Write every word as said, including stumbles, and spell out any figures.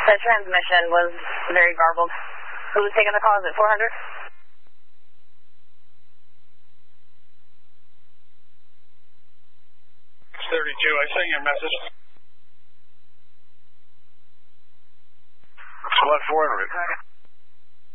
The transmission was very garbled. Who was taking the call? Is it four hundred? thirty-two, I sent your message. Squad four hundred.